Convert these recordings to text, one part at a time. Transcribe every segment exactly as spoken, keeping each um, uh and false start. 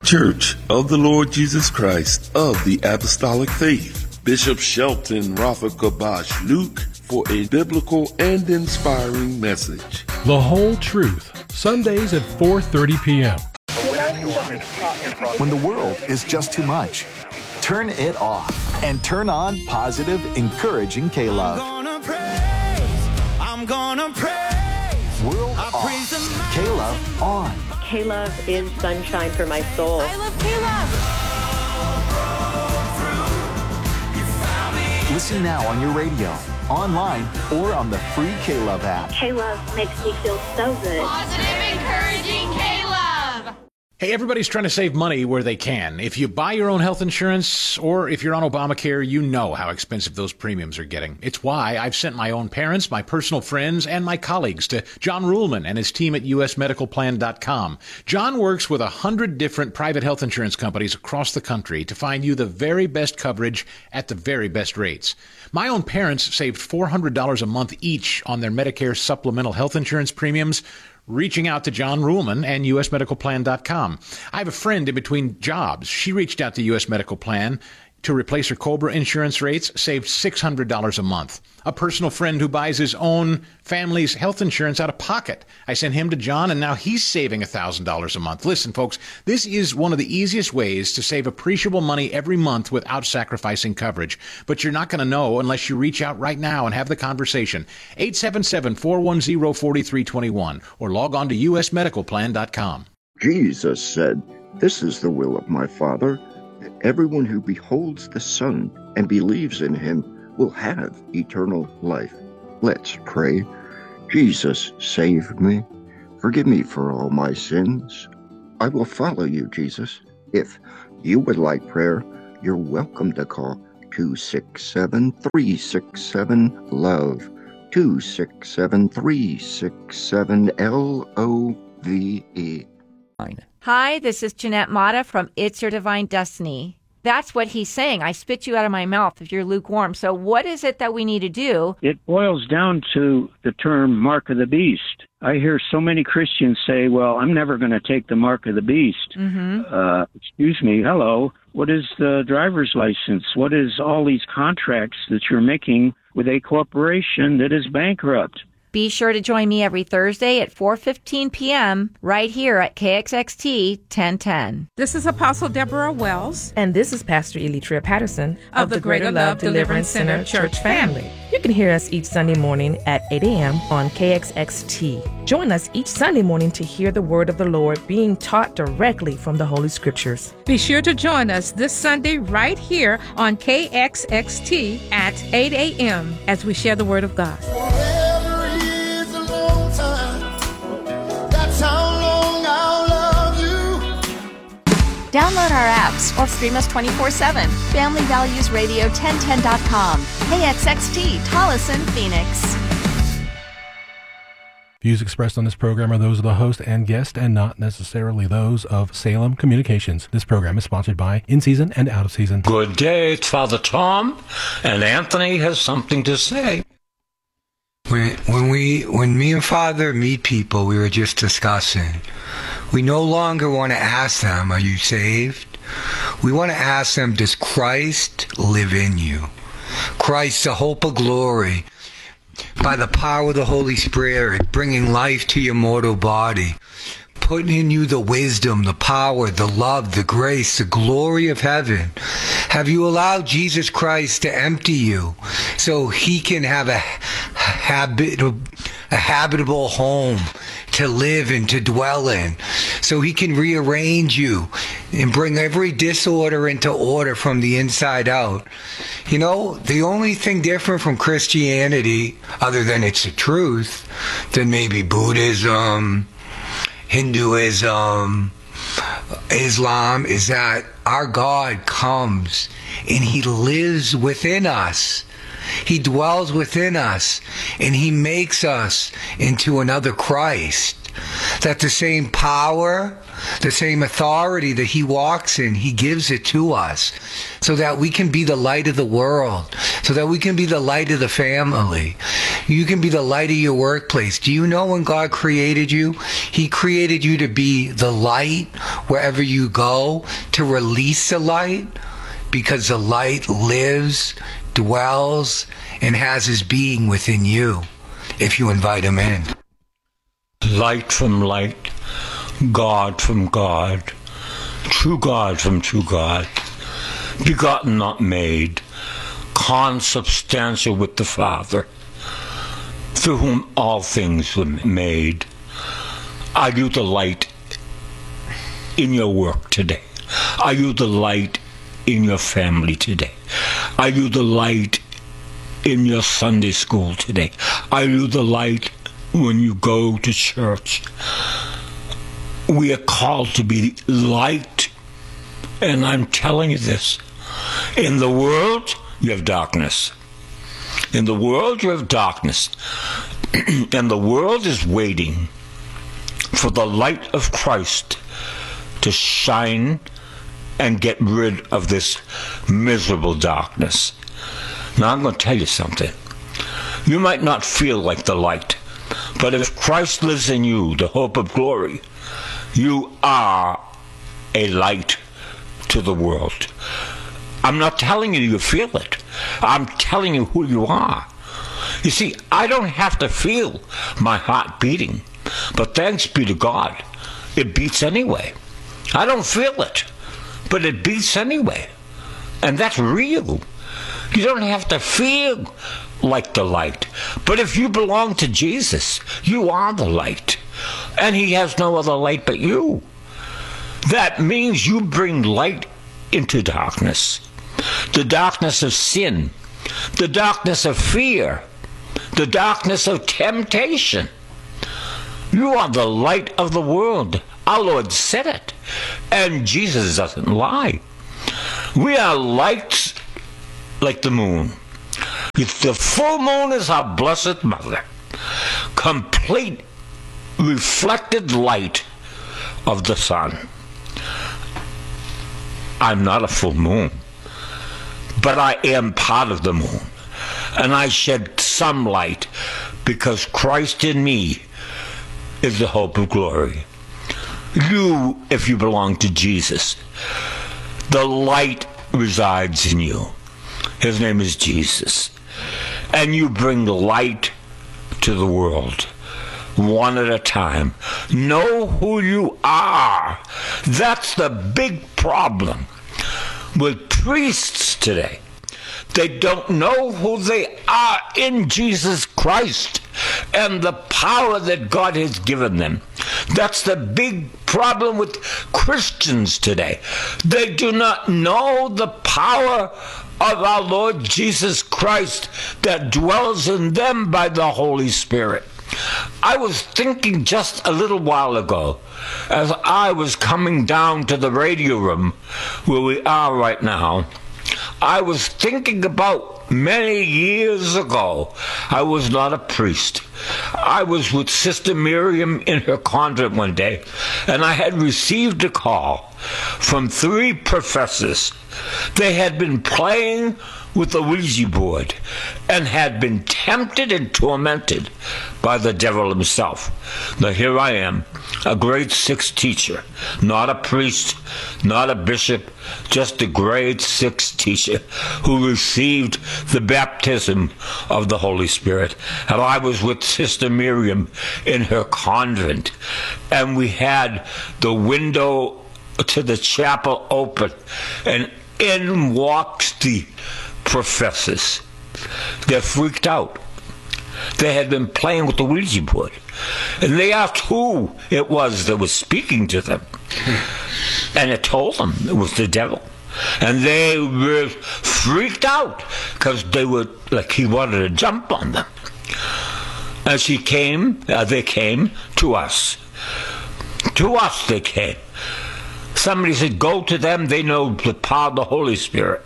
Church of the Lord Jesus Christ of the Apostolic Faith, Bishop Shelton Rafa Kabash Luke for a biblical and inspiring message. The Whole Truth, Sundays at four thirty p.m. When the world is just too much, turn it off and turn on positive, encouraging K-Love. I'm gonna praise, I'm gonna praise. World off, K-Love on. K-Love is sunshine for my soul. I love K-Love. Listen now on your radio, online, or on the free K-Love app. K-Love makes me feel so good. Positive, encouraging K-Love. Hey, everybody's trying to save money where they can. If you buy your own health insurance or if you're on Obamacare, you know how expensive those premiums are getting. It's why I've sent my own parents, my personal friends, and my colleagues to John Ruhlman and his team at U S medical plan dot com. John works with a hundred different private health insurance companies across the country to find you the very best coverage at the very best rates. My own parents saved four hundred dollars a month each on their Medicare supplemental health insurance premiums, reaching out to John Ruhlman and U S medical plan dot com. I have a friend in between jobs. She reached out to U S Medical Plan to replace her COBRA insurance rates, saved six hundred dollars a month. A personal friend who buys his own family's health insurance out of pocket. I sent him to John, and now he's saving one thousand dollars a month. Listen, folks, this is one of the easiest ways to save appreciable money every month without sacrificing coverage. But you're not going to know unless you reach out right now and have the conversation. eight seven seven, four one zero, four three two one or log on to U S medical plan dot com. Jesus said, "This is the will of my Father, that everyone who beholds the Son and believes in him will have eternal life." Let's pray. Jesus, save me. Forgive me for all my sins. I will follow you, Jesus. If you would like prayer, you're welcome to call two six seven, three six seven, LOVE, two six seven, three six seven, L O V E. Hi, this is Jeanette Mata from It's Your Divine Destiny. That's what he's saying. I spit you out of my mouth if you're lukewarm. So what is it that we need to do? It boils down to the term mark of the beast. I hear so many Christians say, well, I'm never going to take the mark of the beast. Mm-hmm. Uh, excuse me, hello. What is the driver's license? What is all these contracts that you're making with a corporation that is bankrupt? Be sure to join me every Thursday at four fifteen p.m. right here at K X X T ten ten. This is Apostle Deborah Wells. And this is Pastor Elitria Patterson of, of the Greater Love Deliverance Center Church family. You can hear us each Sunday morning at eight a.m. on K X X T. Join us each Sunday morning to hear the word of the Lord being taught directly from the Holy Scriptures. Be sure to join us this Sunday right here on K X X T at eight a.m. as we share the word of God. Download our apps or stream us twenty-four seven. Family Values Radio ten ten dot com. K X X T, Tolleson, Phoenix. Views expressed on this program are those of the host and guest and not necessarily those of Salem Communications. This program is sponsored by In Season and Out of Season. Good day, it's Father Tom, and Anthony has something to say. When, when we, when me and Father meet people, we were just discussing, we no longer want to ask them, are you saved? We want to ask them, does Christ live in you? Christ, the hope of glory, by the power of the Holy Spirit, bringing life to your mortal body, putting in you the wisdom, the power, the love, the grace, the glory of heaven. Have you allowed Jesus Christ to empty you so he can have a habit, a habitable home to live and to dwell in, so he can rearrange you and bring every disorder into order from the inside out? You know, the only thing different from Christianity, other than it's the truth, than maybe Buddhism, Hinduism, Islam, is that our God comes and he lives within us. He dwells within us and he makes us into another Christ. That the same power, the same authority that he walks in, he gives it to us so that we can be the light of the world, so that we can be the light of the family. You can be the light of your workplace. Do you know when God created you? He created you to be the light wherever you go, to release the light, because the light lives, dwells, and has his being within you if you invite him in. Light from light, God from God, true God from true God, begotten not made, consubstantial with the Father, through whom all things were made. Are you the light in your work today? Are you the light in your family today? Are you the light in your Sunday school today? Are you the light when you go to church? We are called to be light, and I'm telling you this. In the world, you have darkness. In the world, you have darkness. And the world is waiting for the light of Christ to shine and get rid of this miserable darkness. Now, I'm going to tell you something. You might not feel like the light, but if Christ lives in you, the hope of glory, you are a light to the world. I'm not telling you you feel it. I'm telling you who you are. You see, I don't have to feel my heart beating, but thanks be to God, it beats anyway. I don't feel it, but it beats anyway. And that's real. You don't have to feel like the light. But if you belong to Jesus, you are the light. And he has no other light but you. That means you bring light into darkness. The darkness of sin. The darkness of fear. The darkness of temptation. You are the light of the world. Our Lord said it. And Jesus doesn't lie. We are lights like the moon. The full moon is our blessed mother. Complete reflected light of the sun. I'm not a full moon, but I am part of the moon. And I shed some light because Christ in me is the hope of glory. You, if you belong to Jesus, the light resides in you. His name is Jesus. And you bring light to the world, one at a time. Know who you are. That's the big problem with priests today. They don't know who they are in Jesus Christ and the power that God has given them. That's the big problem with Christians today. They do not know the power of our Lord Jesus Christ that dwells in them by the Holy Spirit. I was thinking just a little while ago, as I was coming down to the radio room where we are right now, I was thinking about many years ago. I was not a priest. I was with Sister Miriam in her convent one day, and I had received a call from three professors. They had been playing with the Ouija board and had been tempted and tormented by the devil himself. Now here I am, a grade six teacher, not a priest, not a bishop, just a grade six teacher who received the baptism of the Holy Spirit. And I was with Sister Miriam in her convent, and we had the window to the chapel open, and in walks the professors. They're freaked out. They had been playing with the Ouija board, and they asked who it was that was speaking to them, and it told them it was the devil. And they were freaked out because they were like he wanted to jump on them. And she came, uh, they came to us. To us they came. Somebody said, go to them, they know the power of the Holy Spirit.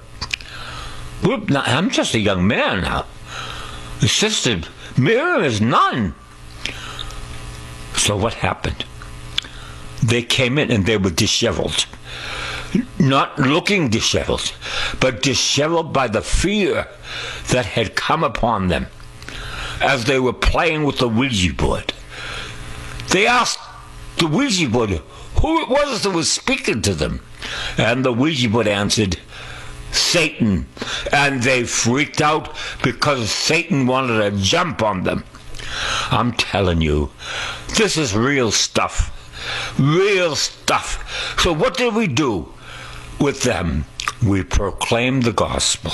Whoop, now, I'm just a young man now. The Sister Miriam is none. So what happened? They came in and they were disheveled. Not looking disheveled, but disheveled by the fear that had come upon them as they were playing with the Ouija board. They asked the Ouija board who it was that was speaking to them. And the Ouija board answered, Satan. And they freaked out because Satan wanted to jump on them. I'm telling you, this is real stuff. Real stuff. So what did we do with them? We proclaimed the gospel.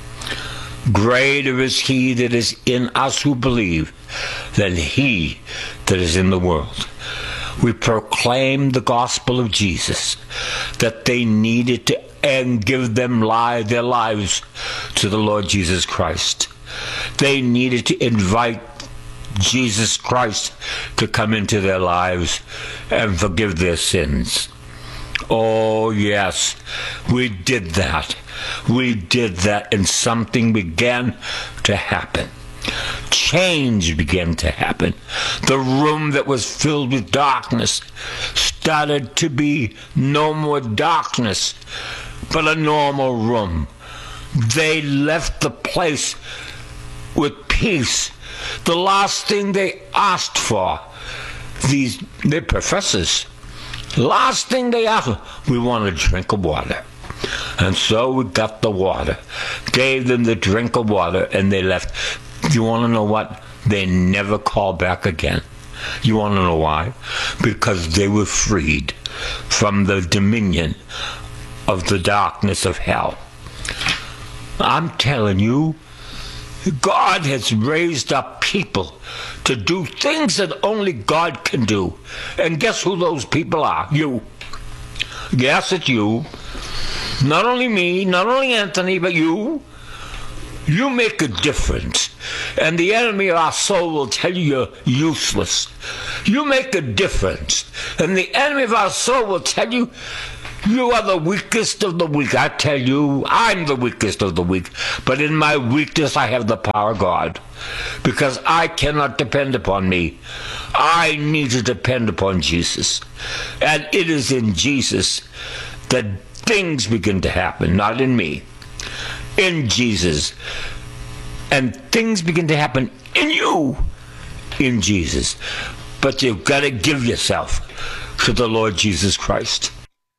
Greater is he that is in us who believe than he that is in the world. We proclaimed the gospel of Jesus, that they needed to and give them live their lives to the Lord Jesus Christ. They needed to invite Jesus Christ to come into their lives and forgive their sins. Oh, yes, we did that. We did that, and something began to happen. Change began to happen. The room that was filled with darkness started to be no more darkness, but a normal room. They left the place with peace. The last thing they asked for, these their professors, last thing they asked for, we want a drink of water. And so we got the water, gave them the drink of water, and they left. You want to know what? They never called back again. You want to know why? Because they were freed from the dominion of the darkness of hell. I'm telling you, God has raised up people to do things that only God can do. And guess who those people are? You. Yes, it's you. Not only me, not only Anthony, but you. You make a difference. And the enemy of our soul will tell you you're useless. You make a difference. And the enemy of our soul will tell you you are the weakest of the weak. I tell you, I'm the weakest of the weak. But in my weakness, I have the power of God. Because I cannot depend upon me. I need to depend upon Jesus. And it is in Jesus that things begin to happen, not in me. In Jesus. And things begin to happen in you, in Jesus. But you've got to give yourself to the Lord Jesus Christ.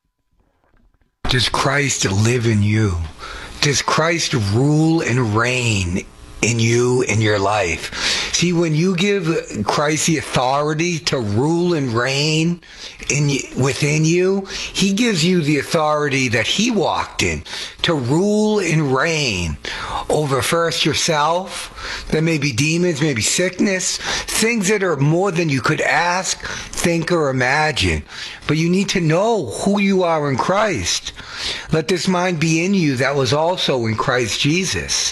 Does Christ live in you? Does Christ rule and reign in you, in your life? See, when you give Christ the authority to rule and reign in within you, he gives you the authority that he walked in to rule and reign over first yourself, then maybe demons, maybe sickness, things that are more than you could ask, think, or imagine. But you need to know who you are in Christ. Let this mind be in you that was also in Christ Jesus.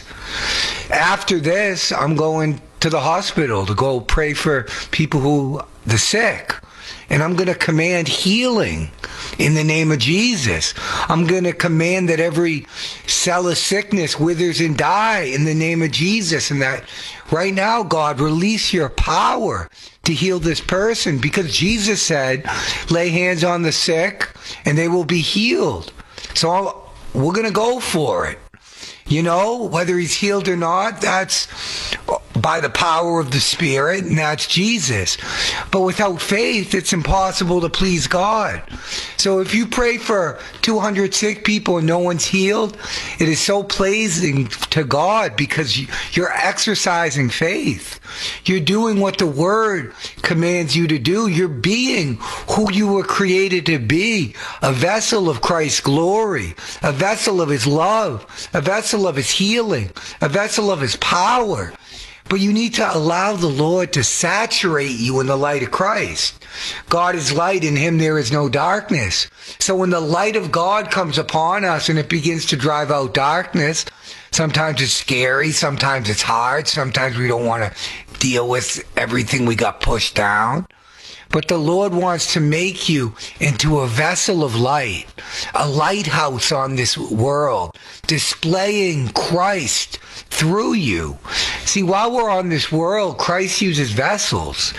After this, I'm going to the hospital to go pray for people who, the sick. And I'm going to command healing in the name of Jesus. I'm going to command that every cell of sickness withers and die in the name of Jesus. And that right now, God, release your power to heal this person. Because Jesus said, lay hands on the sick and they will be healed. So I'll, we're going to go for it. You know, whether he's healed or not, that's by the power of the Spirit, and that's Jesus. But without faith, it's impossible to please God. So if you pray for two hundred sick people and no one's healed, it is so pleasing to God because you're exercising faith. You're doing what the Word commands you to do. You're being who you were created to be, a vessel of Christ's glory, a vessel of his love, a vessel of his healing, a vessel of his power. But you need to allow the Lord to saturate you in the light of Christ. God is light, in him there is no darkness. So when the light of God comes upon us and it begins to drive out darkness, sometimes it's scary, sometimes it's hard, sometimes we don't want to deal with everything we got pushed down. But the Lord wants to make you into a vessel of light, a lighthouse on this world, displaying Christ through you. See, while we're on this world, Christ uses vessels.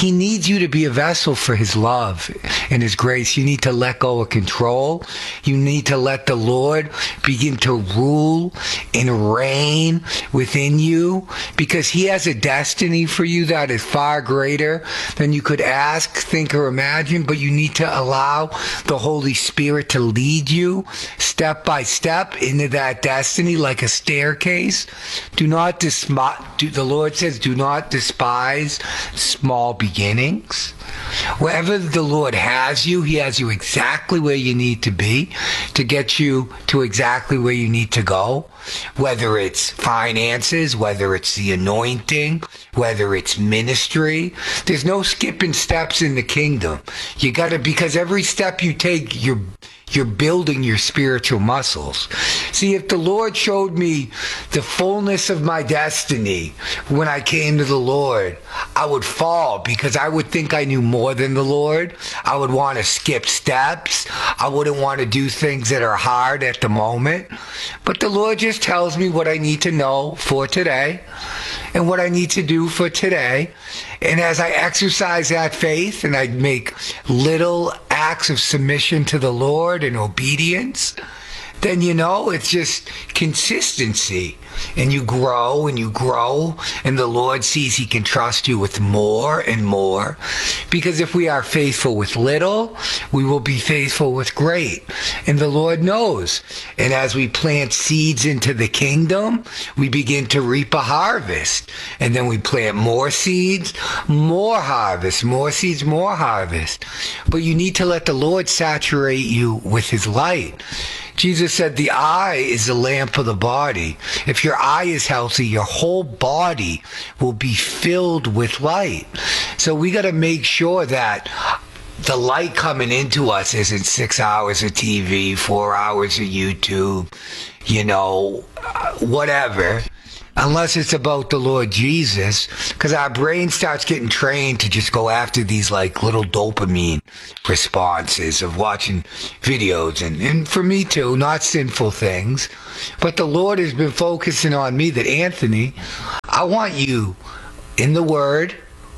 he needs you to be a vessel for his love and his grace. You need to let go of control. You need to let the Lord begin to rule and reign within you, because he has a destiny for you that is far greater than you could ask, think, or imagine. But you need to allow the Holy Spirit to lead you step by step into that destiny like a staircase. Do not despise, the Lord says, do not despise small beginnings. Wherever the Lord has you, he has you exactly where you need to be to get you to exactly where you need to go. Whether it's finances, whether it's the anointing, whether it's ministry, there's no skipping steps in the kingdom. You gotta, because every step you take, you're You're building your spiritual muscles. See, if the Lord showed me the fullness of my destiny when I came to the Lord, I would fall, because I would think I knew more than the Lord. I would want to skip steps. I wouldn't want to do things that are hard at the moment. But the Lord just tells me what I need to know for today and what I need to do for today. And as I exercise that faith and I make little acts of submission to the Lord and obedience, then, you know, it's just consistency. And you grow and you grow, and the Lord sees he can trust you with more and more. Because if we are faithful with little, we will be faithful with great. And the Lord knows. And as we plant seeds into the kingdom, we begin to reap a harvest. And then we plant more seeds, more harvest, more seeds, more harvest. But you need to let the Lord saturate you with his light. Jesus said the eye is the lamp of the body. If your eye is healthy, your whole body will be filled with light. So we got to make sure that the light coming into us isn't six hours of T V, four hours of YouTube, you know, whatever. Unless it's about the Lord Jesus, because our brain starts getting trained to just go after these like little dopamine responses of watching videos, and, and for me too, not sinful things. But the Lord has been focusing on me that, Anthony, I want you in the Word.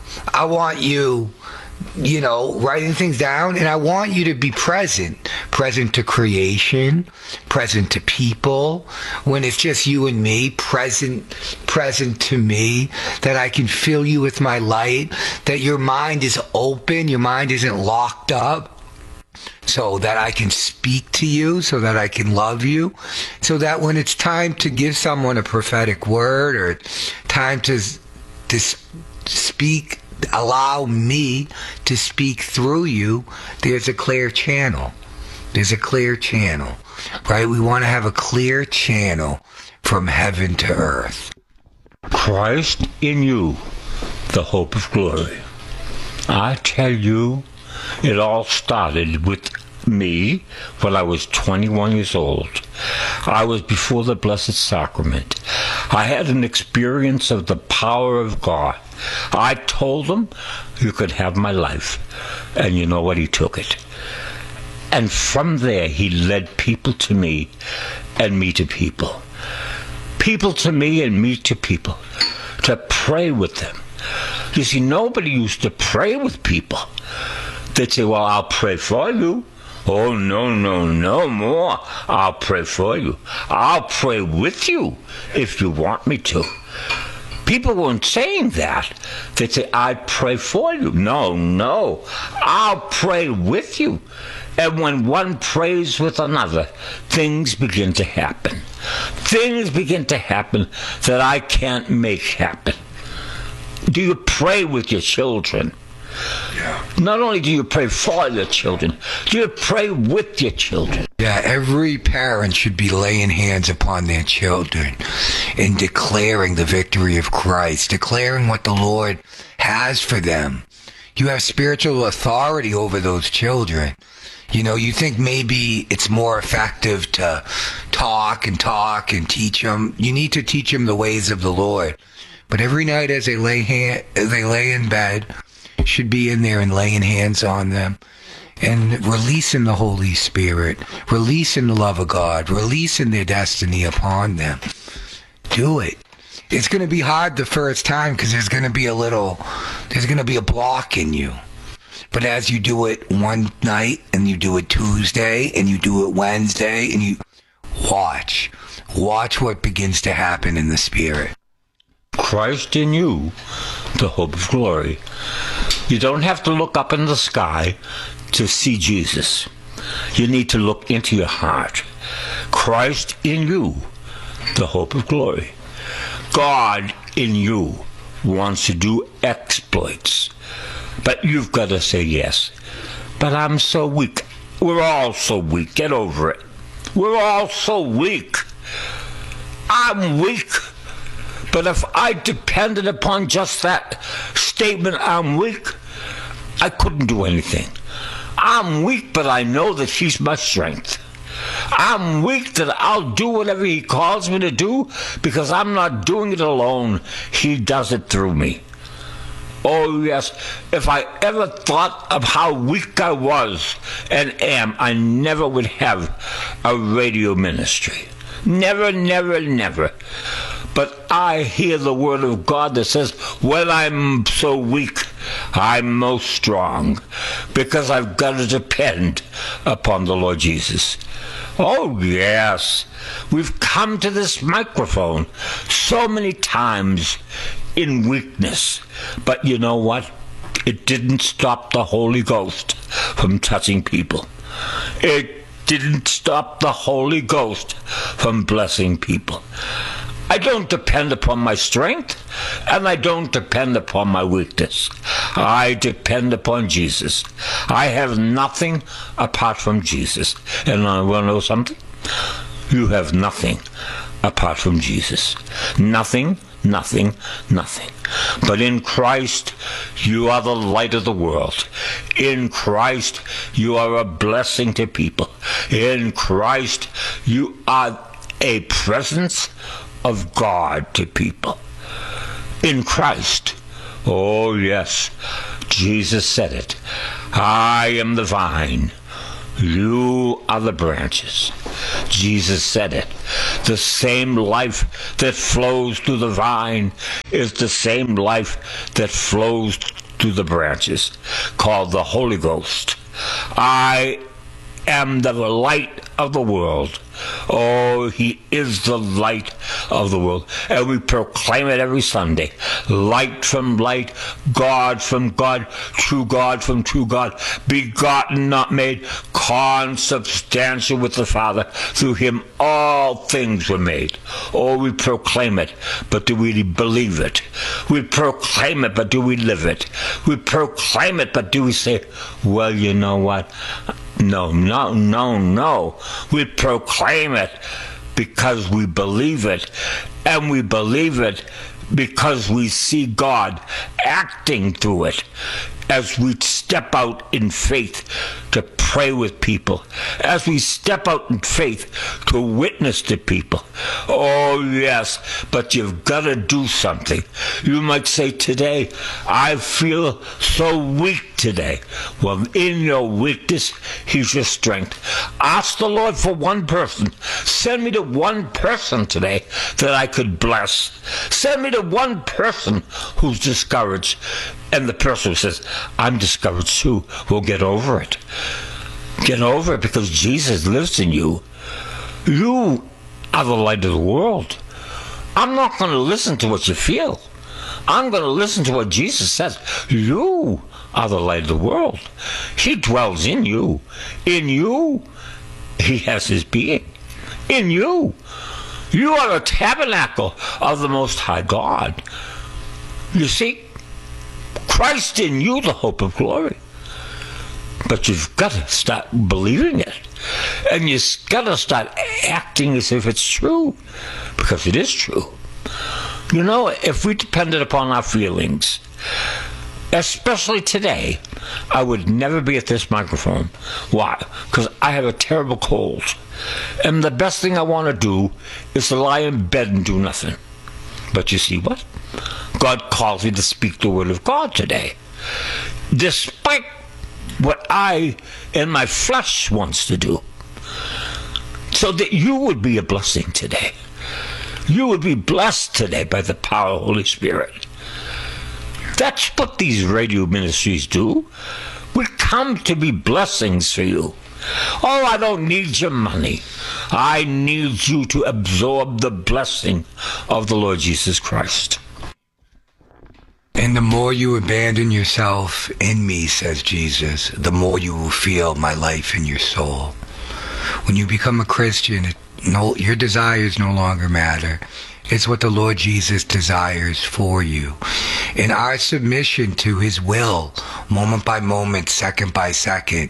I want you, you know, writing things down, and I want you to be present. Present to creation, present to people. When it's just you and me, present, present to me, that I can fill you with my light, that your mind is open, your mind isn't locked up, so that I can speak to you, so that I can love you, so that when it's time to give someone a prophetic word, or time to, to speak, allow me to speak through you, there's a clear channel. There's a clear channel, right? We want to have a clear channel from heaven to earth. Christ in you, the hope of glory. I tell you, it all started with me when I was twenty-one years old. I was before the Blessed Sacrament. I had an experience of the power of God. I told him, you could have my life. And you know what? He took it. And from there, he led people to me and me to people. People to me and me to people. To pray with them. You see, nobody used to pray with people. They'd say, well, I'll pray for you. Oh, no, no, no more. I'll pray for you. I'll pray with you if you want me to. People weren't saying that. They'd say, I pray for you. No, no. I'll pray with you. And when one prays with another, things begin to happen. Things begin to happen that I can't make happen. Do you pray with your children? Yeah. Not only do you pray for your children, do you pray with your children? Yeah, every parent should be laying hands upon their children and declaring the victory of Christ, declaring what the Lord has for them. You have spiritual authority over those children. You know, you think maybe it's more effective to talk and talk and teach them. You need to teach them the ways of the Lord. But every night as they lay hand, as they lay in bed, should be in there and laying hands on them and releasing the Holy Spirit, releasing the love of God, releasing their destiny upon them. Do it. It's going to be hard the first time because there's going to be a little There's going to be a block in you. But as you do it one night, and you do it Tuesday, and you do it Wednesday, and you watch, watch what begins to happen in the Spirit. Christ in you, the hope of glory. You don't have to look up in the sky to see Jesus. You need to look into your heart. Christ in you, the hope of glory. God in you wants to do exploits. But you've got to say yes. But I'm so weak. We're all so weak. Get over it. We're all so weak. I'm weak. But if I depended upon just that statement, I'm weak, I couldn't do anything. I'm weak, but I know that He's my strength. I'm weak that I'll do whatever He calls me to do because I'm not doing it alone. He does it through me. Oh, yes. If I ever thought of how weak I was and am, I never would have a radio ministry. Never, never, never. But I hear the word of God that says, when I'm so weak, I'm most strong, because I've got to depend upon the Lord Jesus. Oh, yes. We've come to this microphone so many times in weakness. But you know what? It didn't stop the Holy Ghost from touching people. It didn't stop the Holy Ghost from blessing people. I don't depend upon my strength, and I don't depend upon my weakness. I depend upon Jesus. I have nothing apart from Jesus. And I want to know something? You have nothing apart from Jesus. Nothing, nothing, nothing. But in Christ, you are the light of the world. In Christ, you are a blessing to people. In Christ, you are a presence of God to people. In Christ. Oh, yes. Jesus said it. I am the vine. You are the branches. Jesus said it. The same life that flows through the vine is the same life that flows through the branches, called the Holy Ghost. I am the light of the world. Oh, He is the light of the world. And we proclaim it every Sunday. Light from light, God from God, true God from true God, begotten, not made, consubstantial with the Father. Through Him all things were made. Oh, we proclaim it, but do we believe it? We proclaim it, but do we live it? We proclaim it, but do we say, well, you know what? No, no, no, no. We proclaim it because we believe it. And we believe it because we see God acting through it as we step out in faith to pray with people, as we step out in faith to witness to people. Oh, yes, but you've got to do something. You might say today, I feel so weak today. Well, in your weakness, He's your strength. Ask the Lord for one person. Send me to one person today that I could bless. Send me to one person who's discouraged. And the person who says, I'm discouraged too, will get over it. Get over it because Jesus lives in you. You are the light of the world. I'm not going to listen to what you feel. I'm going to listen to what Jesus says. You are the light of the world. He dwells in you. In you, He has His being. In you. You are a tabernacle of the Most High God. You see, Christ in you, the hope of glory. But you've got to start believing it. And you've got to start acting as if it's true. Because it is true. You know, if we depended upon our feelings, especially today, I would never be at this microphone. Why? Because I have a terrible cold. And the best thing I want to do is to lie in bed and do nothing. But you see what? God calls me to speak the word of God today. Despite what I and my flesh wants to do. So that you would be a blessing today. You would be blessed today by the power of the Holy Spirit. That's what these radio ministries do. We come to be blessings for you. Oh, I don't need your money. I need you to absorb the blessing of the Lord Jesus Christ. And the more you abandon yourself in me, says Jesus, the more you will feel my life in your soul. When you become a Christian, it, no, your desires no longer matter. It's what the Lord Jesus desires for you. And our submission to his will, moment by moment, second by second,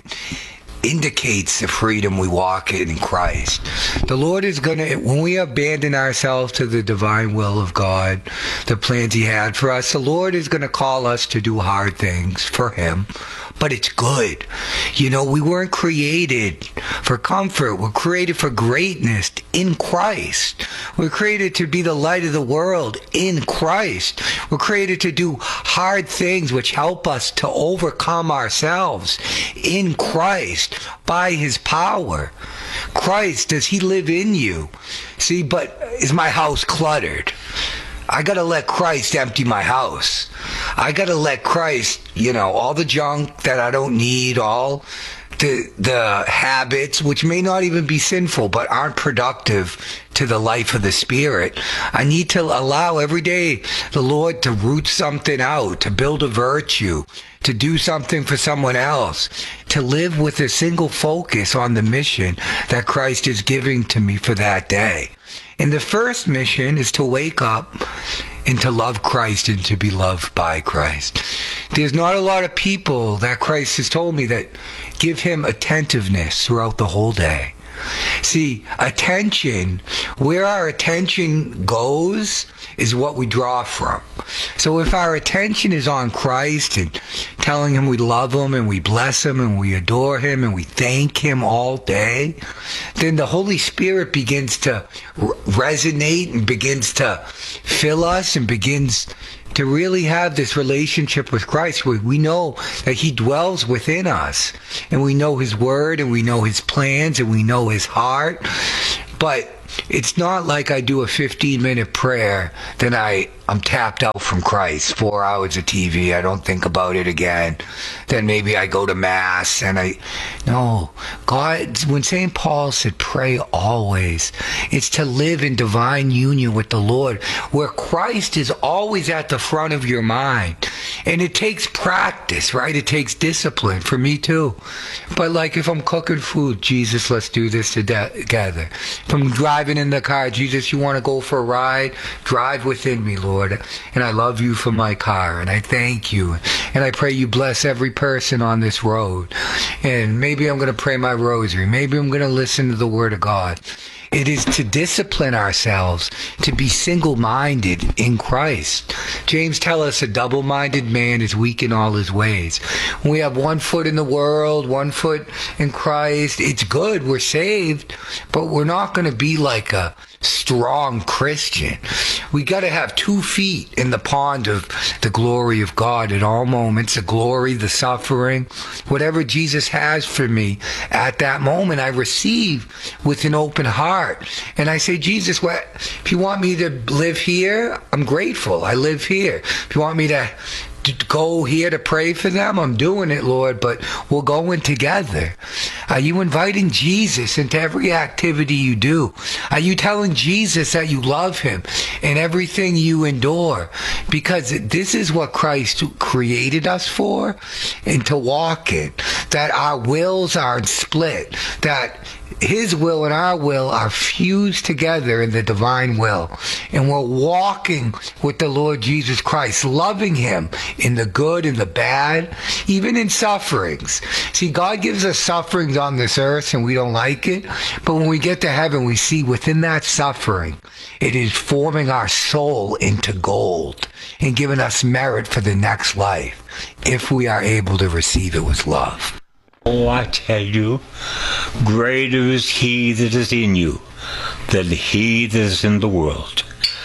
indicates the freedom we walk in in Christ. The Lord is going to, when we abandon ourselves to the divine will of God, the plans he had for us, the Lord is going to call us to do hard things for him. But it's good. You know, we weren't created for comfort. We're created for greatness in Christ. We're created to be the light of the world in Christ. We're created to do hard things which help us to overcome ourselves in Christ by his power. Christ, does he live in you? See, but is my house cluttered? I got to let Christ empty my house. I got to let Christ, you know, all the junk that I don't need, all the the habits, which may not even be sinful, but aren't productive to the life of the Spirit. I need to allow every day the Lord to root something out, to build a virtue, to do something for someone else, to live with a single focus on the mission that Christ is giving to me for that day. And the first mission is to wake up and to love Christ and to be loved by Christ. There's not a lot of people that Christ has told me that give him attentiveness throughout the whole day. See, attention, where our attention goes is what we draw from. So if our attention is on Christ and telling him we love him and we bless him and we adore him and we thank him all day, then the Holy Spirit begins to resonate and begins to fill us and begins to really have this relationship with Christ where we know that he dwells within us and we know his word and we know his plans and we know his heart. But it's not like I do a fifteen minute prayer, then I, I'm tapped out from Christ, four hours of T V, I don't think about it again. Then maybe I go to Mass and I, no, God, when Saint Paul said pray always, it's to live in divine union with the Lord, where Christ is always at the front of your mind. And it takes practice, right? It takes discipline, for me too. But like if I'm cooking food, Jesus, let's do this together. If I'm driving in the car, Jesus, you want to go for a ride? Drive within me, Lord. And I love you for my car, and I thank you. And I pray you bless every person on this road. And maybe I'm going to pray my rosary. Maybe I'm going to listen to the Word of God. It is to discipline ourselves to be single-minded in Christ. James tells us a double-minded man is weak in all his ways. When we have one foot in the world, one foot in Christ, it's good, we're saved, but we're not going to be like a strong Christian. We got to have two feet in the pond of the glory of God at all moments, the glory, the suffering, whatever Jesus has for me at that moment, I receive with an open heart. And I say, Jesus, what, if you want me to live here, I'm grateful. I live here. If you want me to to go here to pray for them, I'm doing it, Lord, but we're going together. Are you inviting Jesus into every activity you do? Are you telling Jesus that you love him in everything you endure? Because this is what Christ created us for, and to walk in. That our wills aren't split. That his will and our will are fused together in the divine will. And we're walking with the Lord Jesus Christ, loving him in the good and the bad, even in sufferings. See, God gives us sufferings on this earth and we don't like it. But when we get to heaven, we see within that suffering, it is forming our soul into gold and giving us merit for the next life if we are able to receive it with love. Oh, I tell you, greater is he that is in you than he that is in the world.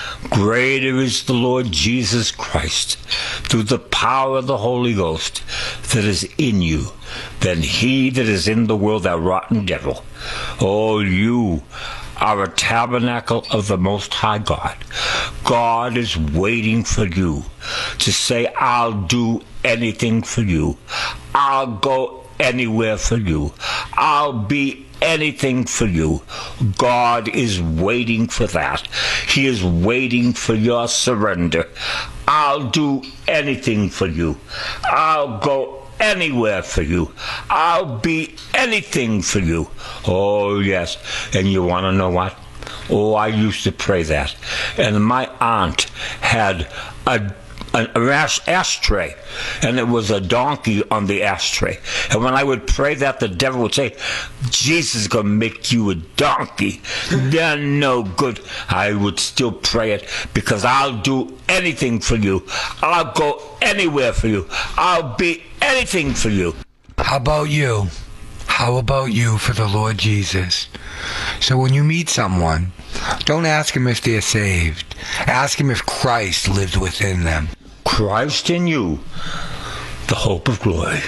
Greater is the Lord Jesus Christ, through the power of the Holy Ghost, that is in you, than he that is in the world, that rotten devil. Oh, you are a tabernacle of the Most High God. God is waiting for you to say, I'll do anything for you. I'll go anywhere for you. I'll be anything for you. God is waiting for that. He is waiting for your surrender. I'll do anything for you. I'll go anywhere for you. I'll be anything for you. Oh, yes. And you want to know what? Oh, I used to pray that. And my aunt had a an ash- ashtray, and it was a donkey on the ashtray. And when I would pray that, the devil would say, Jesus is going to make you a donkey. They're no good. I would still pray it, because I'll do anything for you. I'll go anywhere for you. I'll be anything for you. How about you? How about you for the Lord Jesus? So when you meet someone, don't ask them if they're saved. Ask them if Christ lives within them. Christ in you, the hope of glory.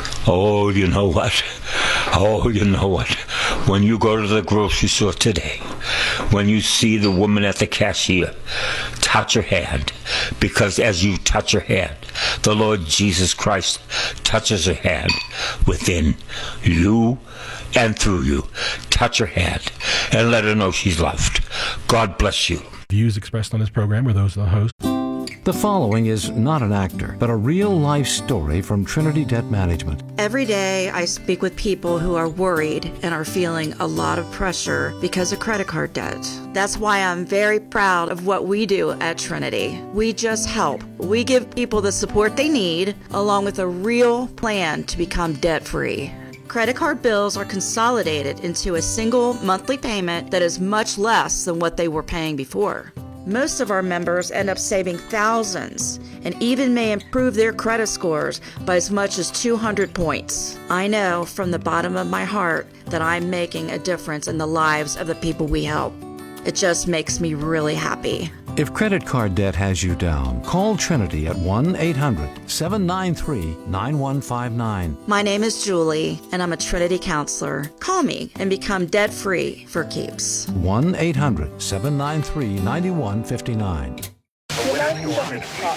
Oh, you know what? Oh, you know what? When you go to the grocery store today, when you see the woman at the cashier, touch her hand, because as you touch her hand, the Lord Jesus Christ touches her hand within you and through you. Touch her hand and let her know she's loved. God bless you. Views expressed on this program are those of the host. The following is not an actor, but a real-life story from Trinity Debt Management. Every day I speak with people who are worried and are feeling a lot of pressure because of credit card debt. That's why I'm very proud of what we do at Trinity. We just help. We give people the support they need, along with a real plan to become debt-free. Credit card bills are consolidated into a single monthly payment that is much less than what they were paying before. Most of our members end up saving thousands and even may improve their credit scores by as much as two hundred points. I know from the bottom of my heart that I'm making a difference in the lives of the people we help. It just makes me really happy. If credit card debt has you down, call Trinity at one eight hundred seven nine three nine one five nine. My name is Julie, and I'm a Trinity counselor. Call me and become debt-free for keeps. one eight hundred seven nine three nine one five nine.